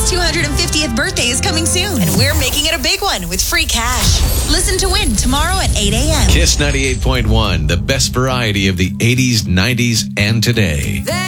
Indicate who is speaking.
Speaker 1: 250th birthday is coming soon, and we're making it a big one with free cash. Listen to win tomorrow at 8 a.m.
Speaker 2: Kiss 98.1, the best variety of the 80s, 90s, and today.